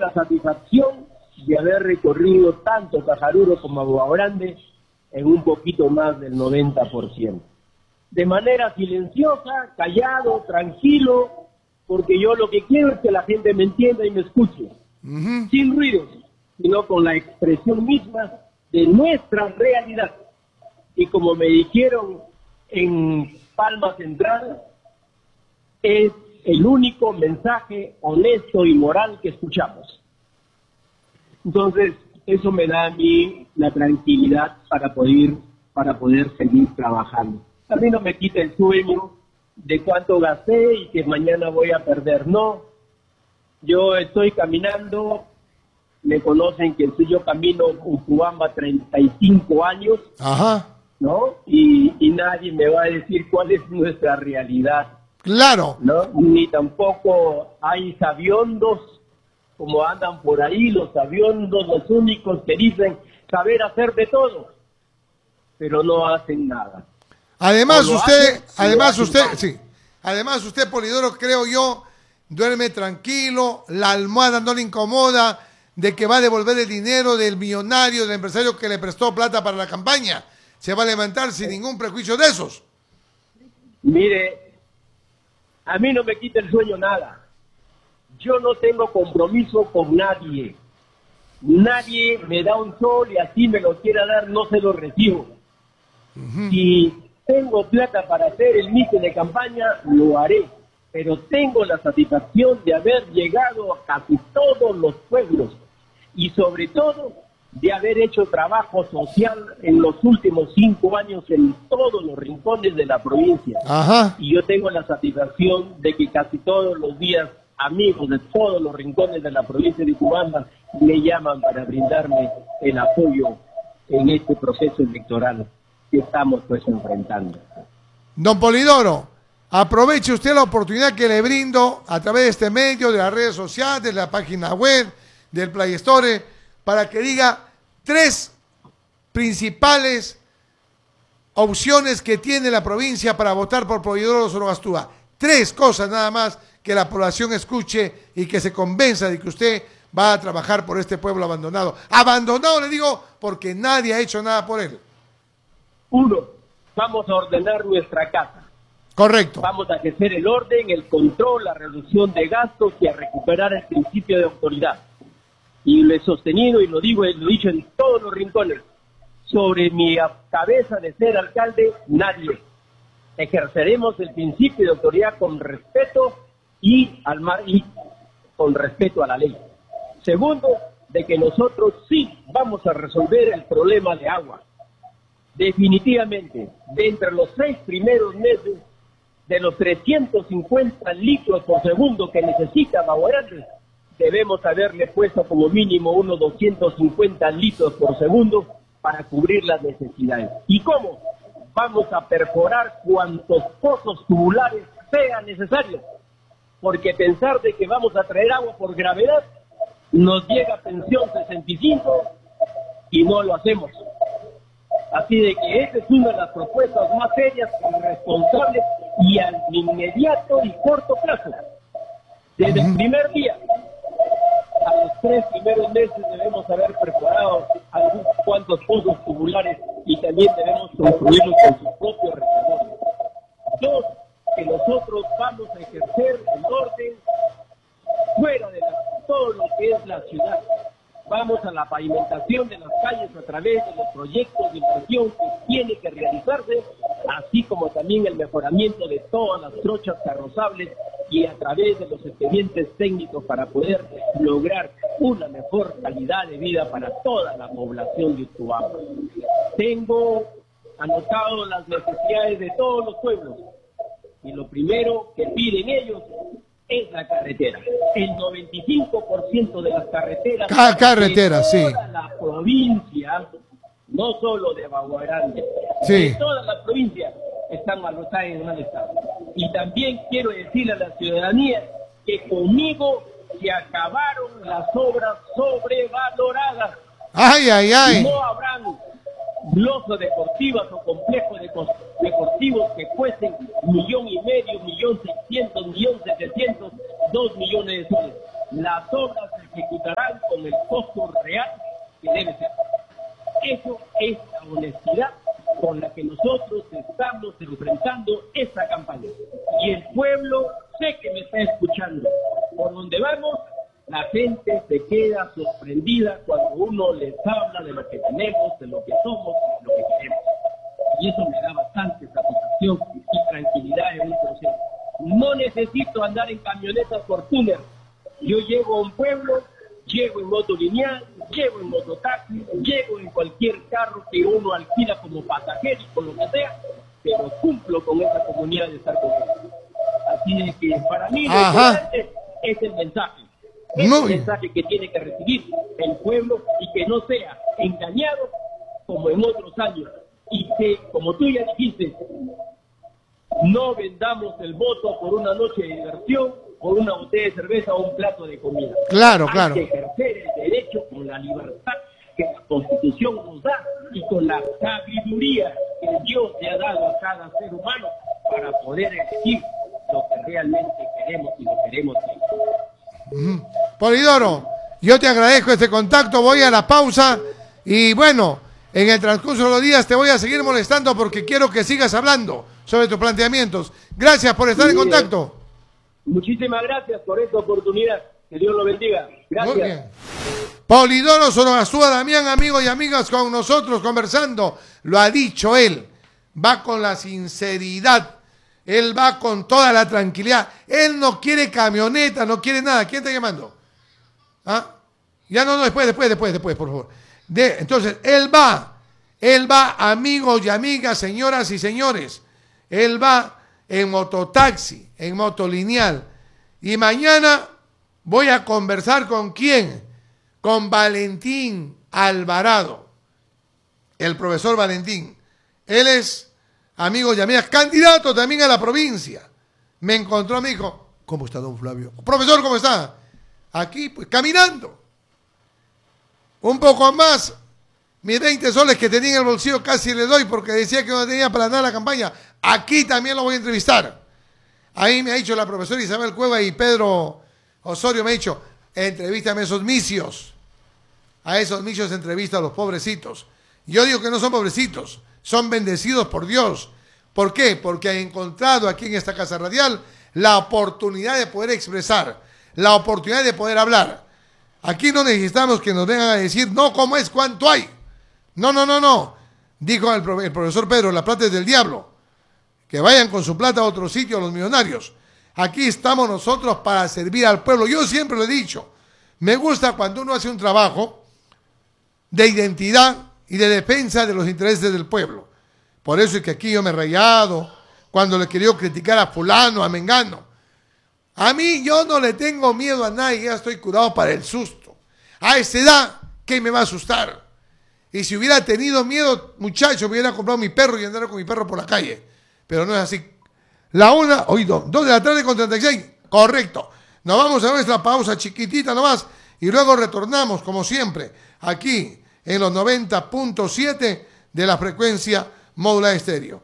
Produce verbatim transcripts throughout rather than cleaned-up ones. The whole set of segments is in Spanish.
la satisfacción de haber recorrido tanto Cajaruro como Agua Grande en un poquito más del noventa por ciento. De manera silenciosa, callado, tranquilo, porque yo lo que quiero es que la gente me entienda y me escuche, uh-huh. sin ruidos, sino con la expresión misma de nuestra realidad. Y como me dijeron en Palma Central, es el único mensaje honesto y moral que escuchamos. Entonces, eso me da a mí la tranquilidad para poder, para poder seguir trabajando. A mí no me quita el sueño de cuánto gasté y que mañana voy a perder. No, yo estoy caminando, me conocen que yo camino Utuamba treinta y cinco años, Ajá. ¿no? Y, y nadie me va a decir cuál es nuestra realidad. Claro. ¿No? Ni tampoco hay sabiondos como andan por ahí, los sabiondos, los únicos que dicen saber hacer de todo, pero no hacen nada. Además usted, hacen, además usted, mal. sí, además usted, Polidoro, creo yo, duerme tranquilo, la almohada no le incomoda de que va a devolver el dinero del millonario, del empresario que le prestó plata para la campaña. Se va a levantar sin ningún prejuicio de esos. Mire, a mí no me quita el sueño nada. Yo no tengo compromiso con nadie. Nadie me da un sol y así me lo quiera dar, no se lo recibo. Uh-huh. Si tengo plata para hacer el mitin de campaña, lo haré. Pero tengo la satisfacción de haber llegado a casi todos los pueblos y sobre todo de haber hecho trabajo social en los últimos cinco años en todos los rincones de la provincia. Ajá. Y yo tengo la satisfacción de que casi todos los días amigos de todos los rincones de la provincia de Utuamba me llaman para brindarme el apoyo en este proceso electoral que estamos pues enfrentando. Don Polidoro, aproveche usted la oportunidad que le brindo a través de este medio, de las redes sociales, de la página web, del Play Store, para que diga tres principales opciones que tiene la provincia para votar por Polidoro Zoroastúa. Tres cosas nada más que la población escuche y que se convenza de que usted va a trabajar por este pueblo abandonado. Abandonado, le digo, porque nadie ha hecho nada por él. Uno, vamos a ordenar nuestra casa. Correcto. Vamos a ejercer el orden, el control, la reducción de gastos y a recuperar el principio de autoridad. Y lo he sostenido y lo digo, lo he dicho en todos los rincones. Sobre mi cabeza de ser alcalde, nadie. Ejerceremos el principio de autoridad con respeto y al mar y con respeto a la ley. Segundo, de que nosotros sí vamos a resolver el problema de agua. Definitivamente, de entre los seis primeros meses, de los trescientos cincuenta litros por segundo que necesita Agua Grande, debemos haberle puesto como mínimo unos doscientos cincuenta litros por segundo para cubrir las necesidades. ¿Y cómo? Vamos a perforar cuantos pozos tubulares sean necesarios, porque pensar de que vamos a traer agua por gravedad, nos llega pensión sesenta y cinco y no lo hacemos. Así de que esa es una de las propuestas más serias y responsables y al inmediato y corto plazo. Desde el primer día a los tres primeros meses debemos haber perforado algunos cuantos pozos tubulares y también debemos construirlos con sus propios reservorios. Dos, que nosotros vamos a ejercer el orden fuera de la, todo lo que es la ciudad. Vamos a la pavimentación de las calles a través de los proyectos de inversión que tiene que realizarse, así como también el mejoramiento de todas las trochas carrozables y a través de los expedientes técnicos para poder lograr una mejor calidad de vida para toda la población de Utuamba. Tengo anotado las necesidades de todos los pueblos y lo primero que piden ellos es la carretera. El noventa y cinco por ciento de las carreteras Ca carretera, de toda sí. la provincia, no solo de Agua Grande, sí. de toda la provincia están están en mal estado. Y también quiero decirle a la ciudadanía que conmigo se acabaron las obras sobrevaloradas. Ay, ay, ay. No habrán glosas deportivas o complejos deportivos que cuesten millón y medio, millón seiscientos, millón setecientos, dos millones de soles. las obras se ejecutarán con el costo real que debe ser. Eso es la honestidad con la que nosotros estamos enfrentando esta campaña. Y el pueblo sé que me está escuchando. Por donde vamos, la gente se queda sorprendida cuando uno les habla de lo que tenemos, de lo que somos, de lo que queremos. Y eso me da bastante satisfacción y tranquilidad en un proceso. No necesito andar en camionetas Fortuner. Yo llego a un pueblo, llego en moto lineal, llego en mototaxi, llego en cualquier carro que uno alquila como pasajero y con lo que sea, pero cumplo con esa comunidad de estar con ellos. Así de que para mí lo importante es el mensaje. Es el mensaje que tiene que recibir el pueblo y que no sea engañado como en otros años. Y que, como tú ya dijiste, no vendamos el voto por una noche de diversión, por una botella de cerveza o un plato de comida. Claro, Hay claro. que ejercer el derecho con la libertad que la Constitución nos da y con la sabiduría que Dios le ha dado a cada ser humano para poder elegir lo que realmente queremos y lo queremos bien. Mm. Polidoro, yo te agradezco este contacto, voy a la pausa y bueno, en el transcurso de los días te voy a seguir molestando porque quiero que sigas hablando sobre tus planteamientos. Gracias por estar sí, en contacto. Muchísimas gracias por esta oportunidad. Que Dios lo bendiga. Gracias. Muy bien. Polidoro Sonogasúa Damián, amigos y amigas, con nosotros conversando. Lo ha dicho él. Va con la sinceridad. Él va con toda la tranquilidad. Él no quiere camioneta, no quiere nada. ¿Quién está llamando? ¿Ah? Ya no, no, después, después, después, después, por favor. De, entonces, él va. Él va, amigos y amigas, señoras y señores. Él va en mototaxi, en motolineal. Y mañana voy a conversar con quién, con Valentín Alvarado, el profesor Valentín. Él es, amigos y amigas, candidato también a la provincia. Me encontró, me dijo, ¿cómo está don Flavio? Profesor, ¿cómo está? Aquí, pues, caminando. Un poco más, mis veinte soles que tenía en el bolsillo casi le doy porque decía que no tenía para nada la campaña. Aquí también lo voy a entrevistar. Ahí me ha dicho la profesora Isabel Cueva y Pedro Osorio me ha dicho, entrevístame a esos misios. A esos misios entrevista a los pobrecitos. Yo digo que no son pobrecitos, son bendecidos por Dios. ¿Por qué? Porque han encontrado aquí en esta casa radial la oportunidad de poder expresar, la oportunidad de poder hablar. Aquí no necesitamos que nos vengan a decir, no, ¿cómo es? ¿Cuánto hay? No, no, no, no. Dijo el, el profesor Pedro, la plata es del diablo. Que vayan con su plata a otro sitio, los millonarios. Aquí estamos nosotros para servir al pueblo. Yo siempre lo he dicho. Me gusta cuando uno hace un trabajo de identidad y de defensa de los intereses del pueblo. Por eso es que aquí yo me he rayado cuando le quería criticar a fulano, a mengano. A mí yo no le tengo miedo a nadie, ya estoy curado para el susto. A esa edad, ¿qué me va a asustar? Y si hubiera tenido miedo, muchacho, me hubiera comprado mi perro y andara con mi perro por la calle. Pero no es así. La una, oído, dos de la tarde con treinta y seis, correcto. Nos vamos a nuestra pausa chiquitita nomás y luego retornamos, como siempre, aquí en los noventa punto siete de la frecuencia módula estéreo.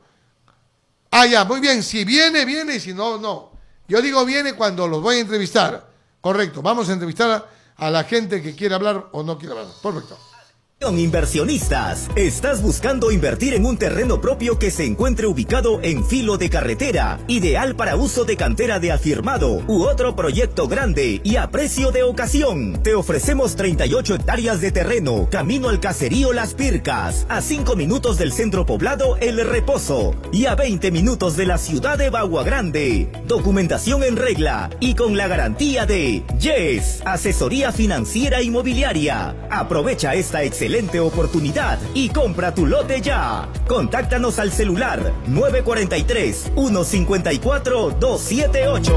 Ah, ya, muy bien, si viene, viene, y si no, no. Yo digo viene cuando los voy a entrevistar. Correcto, vamos a entrevistar a, a la gente que quiere hablar o no quiere hablar. Perfecto. Inversionistas, ¿estás buscando invertir en un terreno propio que se encuentre ubicado en filo de carretera, ideal para uso de cantera de afirmado u otro proyecto grande y a precio de ocasión? Te ofrecemos treinta y ocho hectáreas de terreno, camino al caserío Las Pircas, a cinco minutos del centro poblado El Reposo y a veinte minutos de la ciudad de Bagua Grande. Documentación en regla y con la garantía de Yes, asesoría financiera inmobiliaria. Aprovecha esta excelente Excelente oportunidad y compra tu lote ya. Contáctanos al celular nueve cuatro tres, uno cinco cuatro, dos siete ocho.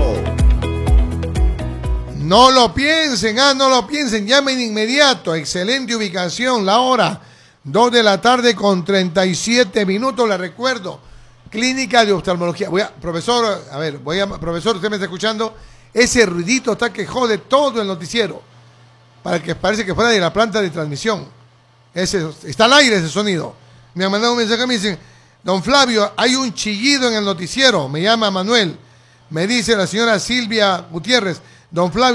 No lo piensen, ah, no lo piensen, llamen de inmediato. Excelente ubicación, la hora, dos de la tarde con treinta y siete minutos, le recuerdo. Clínica de oftalmología. Voy a, profesor, a ver, voy a, profesor, usted me está escuchando. Ese ruidito está que jode todo el noticiero. Para que parece que fuera de la planta de transmisión. Ese, está al aire ese sonido. Me han mandado un mensaje y me dicen, don Flavio, hay un chillido en el noticiero. Me llama Manuel. Me dice la señora Silvia Gutiérrez, don Flavio,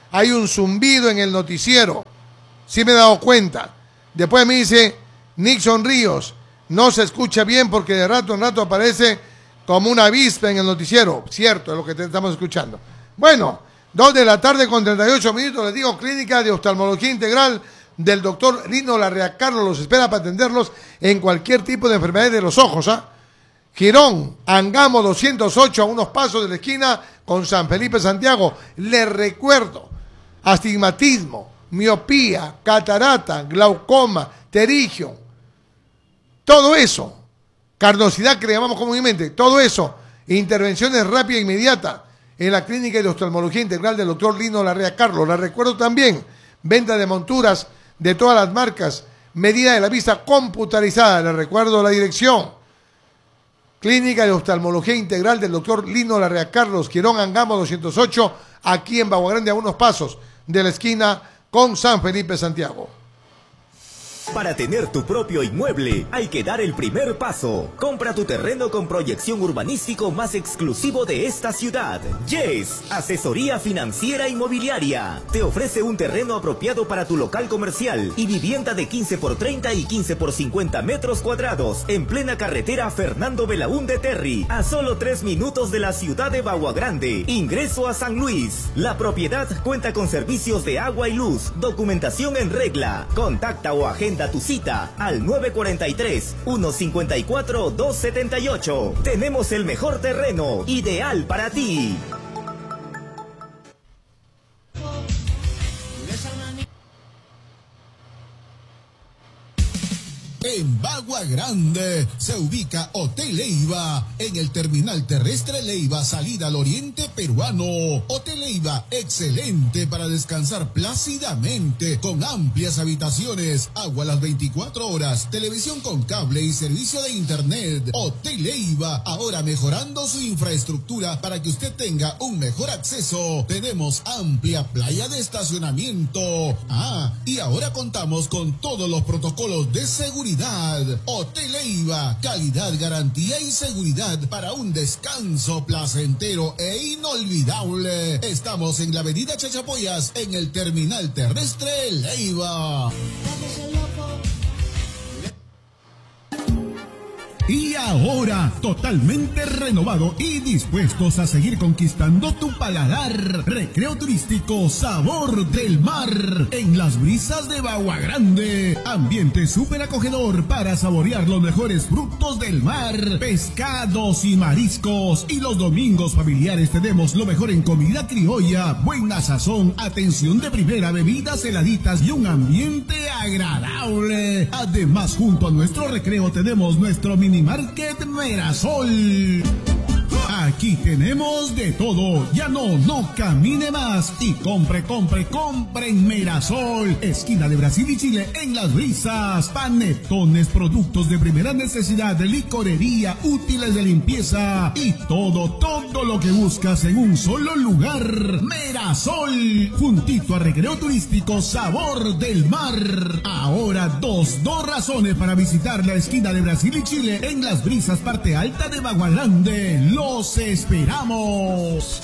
hay un zumbido en el noticiero. Sí me he dado cuenta. Después me dice Nixon Ríos, no se escucha bien porque de rato en rato aparece como una avispa en el noticiero. Cierto, es lo que te estamos escuchando. Bueno, dos de la tarde con treinta y ocho minutos, les digo, Clínica de Oftalmología Integral del doctor Lino Larrea Carlos los espera para atenderlos en cualquier tipo de enfermedad de los ojos, ¿ah? Girón, Angamo doscientos ocho, a unos pasos de la esquina con San Felipe Santiago. Les recuerdo, astigmatismo, miopía, catarata, glaucoma, terigio, todo eso, carnosidad que le llamamos comúnmente, todo eso, intervenciones rápidas e inmediatas en la Clínica de Oftalmología Integral del doctor Lino Larrea Carlos. Les recuerdo también, venta de monturas de todas las marcas, medida de la vista computarizada. Les recuerdo la dirección, Clínica de Oftalmología Integral del doctor Lino Larrea Carlos, Quirón Angamo doscientos ocho, aquí en Bagua Grande, a unos pasos de la esquina con San Felipe Santiago. Para tener tu propio inmueble, hay que dar el primer paso. Compra tu terreno con proyección urbanístico más exclusivo de esta ciudad. Yes, Asesoría Financiera Inmobiliaria. Te ofrece un terreno apropiado para tu local comercial y vivienda de quince por treinta y quince por cincuenta metros cuadrados en plena carretera Fernando Belaúnde Terry, a solo tres minutos de la ciudad de Bagua Grande. Ingreso a San Luis. La propiedad cuenta con servicios de agua y luz, documentación en regla. Contacta o agenda tu cita al nueve cuatro tres, uno cinco cuatro, dos siete ocho. Tenemos el mejor terreno, ideal para ti. En Bagua Grande se ubica Hotel Leiva, en el terminal terrestre Leiva, salida al oriente peruano. Hotel Leiva, excelente para descansar plácidamente, con amplias habitaciones, agua las veinticuatro horas, televisión con cable y servicio de internet. Hotel Leiva, ahora mejorando su infraestructura para que usted tenga un mejor acceso. Tenemos amplia playa de estacionamiento. Ah, y ahora contamos con todos los protocolos de seguridad. Hotel Leiva, calidad, garantía y seguridad para un descanso placentero e inolvidable. Estamos en la avenida Chachapoyas, en el terminal terrestre Leiva. Y ahora, totalmente renovado y dispuestos a seguir conquistando tu paladar. Recreo turístico Sabor del Mar, en las brisas de Bagua Grande. Ambiente súper acogedor para saborear los mejores frutos del mar, pescados y mariscos. Y los domingos familiares tenemos lo mejor en comida criolla, buena sazón, atención de primera, bebidas heladitas y un ambiente agradable. Además, junto a nuestro recreo tenemos nuestro mini Market Merasol. Aquí tenemos de todo. Ya no, no camine más y compre, compre, compre en Merasol. Esquina de Brasil y Chile, en Las Brisas. Panetones, productos de primera necesidad, licorería, útiles de limpieza y todo, todo lo que buscas en un solo lugar. Merasol, juntito a Recreo Turístico Sabor del Mar. Ahora dos, dos razones para visitar la esquina de Brasil y Chile en Las Brisas, parte alta de Bagua Grande. Los esperamos.